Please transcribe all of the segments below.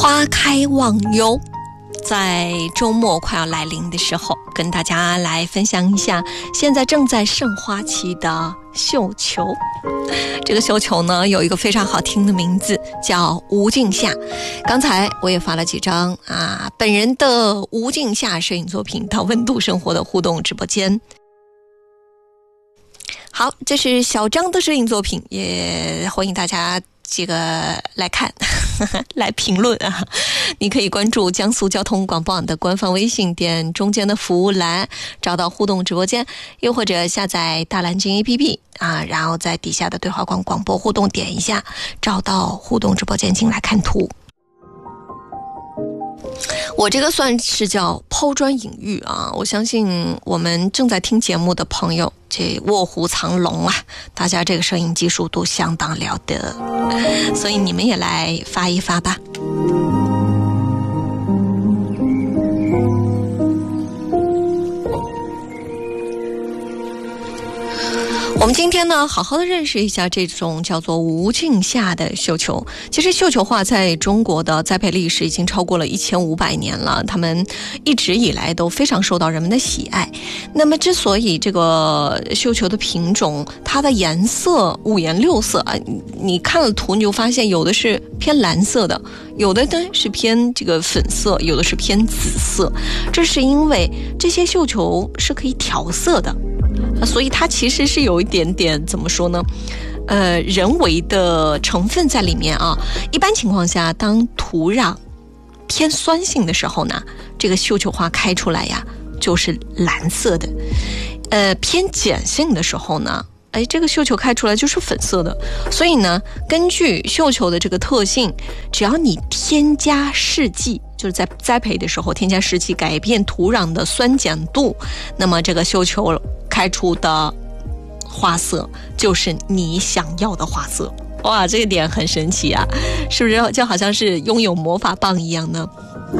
花开忘忧，在周末快要来临的时候，跟大家来分享一下现在正在盛花期的绣球。这个绣球呢，有一个非常好听的名字，叫无尽夏。刚才我也发了几张本人的无尽夏摄影作品到温度生活的互动直播间。好，这是小张的摄影作品，也欢迎大家这个来看来评论啊！你可以关注江苏交通广播网的官方微信，点中间的服务栏找到互动直播间，又或者下载大蓝鲸 APP 然后在底下的对话框广播互动点一下，找到互动直播间进来看图。我这个算是叫抛砖引玉啊！我相信我们正在听节目的朋友，这卧虎藏龙啊，大家这个摄影技术都相当了得，所以你们也来发一发吧。我们今天呢，好好的认识一下这种叫做无尽夏的绣球。其实绣球画在中国的栽培历史已经超过了1500年了，他们一直以来都非常受到人们的喜爱。那么之所以这个绣球的品种，它的颜色五颜六色你看了图你就发现有的是偏蓝色的，有的呢是偏这个粉色，有的是偏紫色。这是因为这些绣球是可以调色的，所以它其实是有一点点怎么说呢，人为的成分在里面啊。一般情况下，当土壤偏酸性的时候呢，这个绣球花开出来呀就是蓝色的；偏碱性的时候呢，这个绣球开出来就是粉色的。所以呢，根据绣球的这个特性，只要你添加试剂，就是在栽培的时候添加试剂，改变土壤的酸碱度，那么这个绣球开出的花色就是你想要的花色。哇，这个点很神奇啊，是不是就好像是拥有魔法棒一样呢？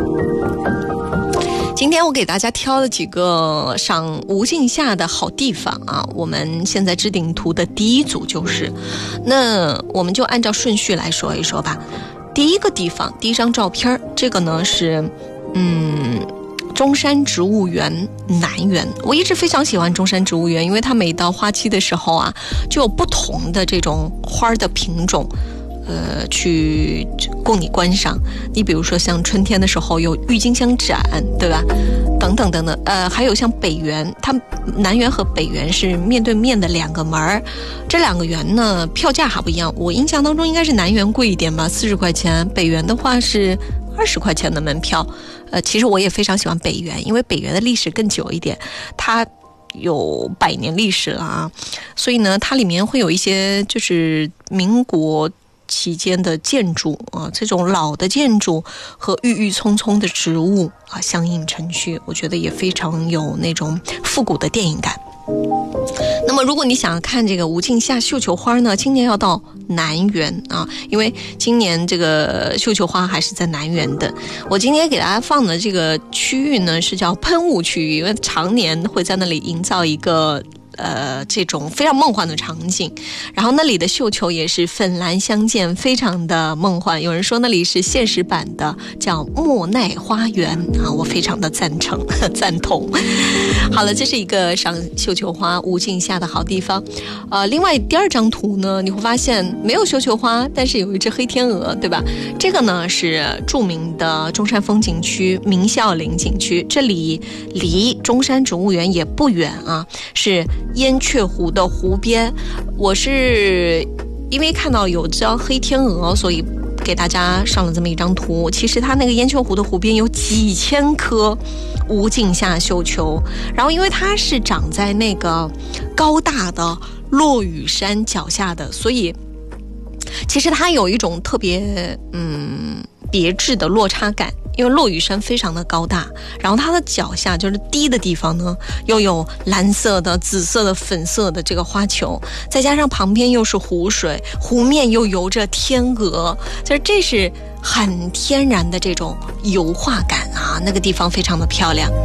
今天我给大家挑了几个赏无尽夏的好地方啊。我们现在置顶图的第一组就是，那我们就按照顺序来说一说吧。第一个地方，第一张照片，这个呢是中山植物园南园。我一直非常喜欢中山植物园，因为它每到花期的时候啊，就有不同的这种花的品种去供你观赏。你比如说像春天的时候有郁金香展，对吧？等等等等。还有像北园，它南园和北园是面对面的两个门，这两个园呢票价还不一样。我印象当中应该是南园贵一点吧，40块钱；北园的话是20块钱的门票。其实我也非常喜欢北园，因为北园的历史更久一点，它有100年历史了啊，所以呢，它里面会有一些就是民国期间的建筑啊，这种老的建筑和郁郁葱葱的植物啊相映成趣，我觉得也非常有那种复古的电影感。那么如果你想要看这个无尽夏绣球花呢，今年要到南园啊，因为今年这个绣球花还是在南园的。我今天给大家放的这个区域呢是叫喷雾区域，因为常年会在那里营造一个这种非常梦幻的场景，然后那里的绣球也是粉蓝相间，非常的梦幻。有人说那里是现实版的叫莫奈花园啊，我非常的赞同。好了，这是一个赏绣球花无尽夏的好地方。另外第二张图呢，你会发现没有绣球花，但是有一只黑天鹅，对吧？这个呢是著名的中山风景区明孝陵景区，这里离中山植物园也不远啊，是燕雀湖的湖边。我是因为看到有张黑天鹅，所以给大家上了这么一张图。其实它那个燕雀湖的湖边有几千棵无尽夏绣球，然后因为它是长在那个高大的落雨山脚下的，所以其实它有一种特别别致的落差感。因为落雨山非常的高大，然后它的脚下就是低的地方呢，又有蓝色的、紫色的、粉色的这个花球，再加上旁边又是湖水，湖面又游着天鹅，就是这是很天然的这种油画感啊，那个地方非常的漂亮。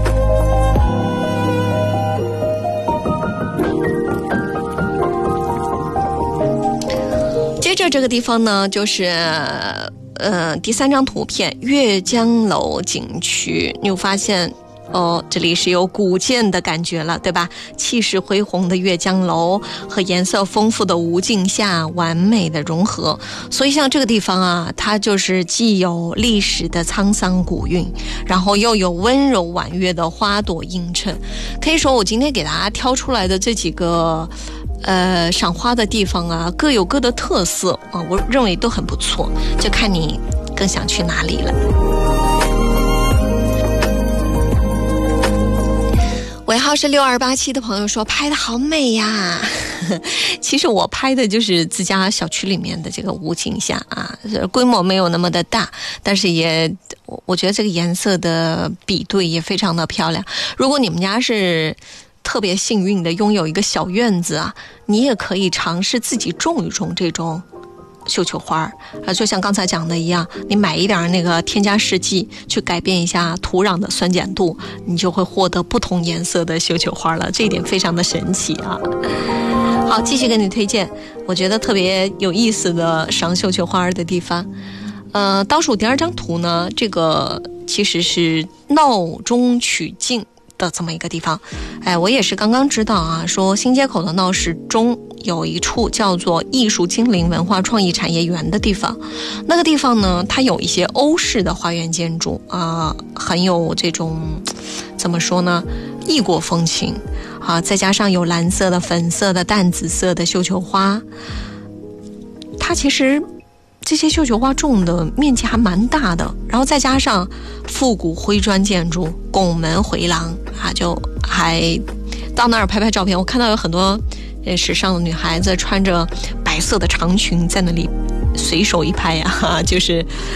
接着这个地方呢，就是第3张图片阅江楼景区，你会发现这里是有古建的感觉了，对吧？气势恢宏的阅江楼和颜色丰富的无尽夏完美的融合，所以像这个地方啊，它就是既有历史的沧桑古韵，然后又有温柔婉约的花朵映衬。可以说我今天给大家挑出来的这几个赏花的地方啊，各有各的特色啊，我认为都很不错，就看你更想去哪里了。尾号是6287的朋友说拍的好美呀其实我拍的就是自家小区里面的这个无尽夏啊，规模没有那么的大，但是我觉得这个颜色的比对也非常的漂亮。如果你们家是特别幸运的拥有一个小院子啊，你也可以尝试自己种一种这种绣球花就像刚才讲的一样，你买一点那个添加试剂去改变一下土壤的酸碱度，你就会获得不同颜色的绣球花了，这一点非常的神奇啊。好，继续给你推荐我觉得特别有意思的赏绣球花的地方。倒数第2张图呢，这个其实是闹中取静的这么一个地方。我也是刚刚知道啊，说新街口的闹市中有一处叫做艺术精灵文化创意产业园的地方。那个地方呢，它有一些欧式的花园建筑很有这种怎么说呢，异国风情再加上有蓝色的、粉色的、淡紫色的绣球花。它其实这些绣球花种的面积还蛮大的，然后再加上复古灰砖建筑、拱门回廊就还到那儿拍拍照片。我看到有很多时尚的女孩子穿着白色的长裙在那里随手一拍就是